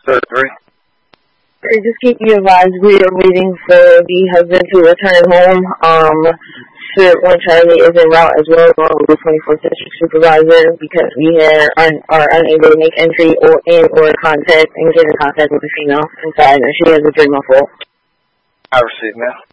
Third three. Just keep you advised, we are waiting for the husband to return home. Spirit 1 Charlie is en route as well, along with the 24th District Supervisor, because we are unable to make entry or contact and get in contact with the female inside, and she has a 3-month-old. I received, ma'am.